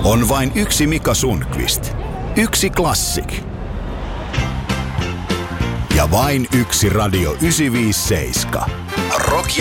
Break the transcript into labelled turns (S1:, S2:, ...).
S1: On vain yksi Mika Sundqvist. Yksi Classic. Ja vain yksi Radio 957. Rock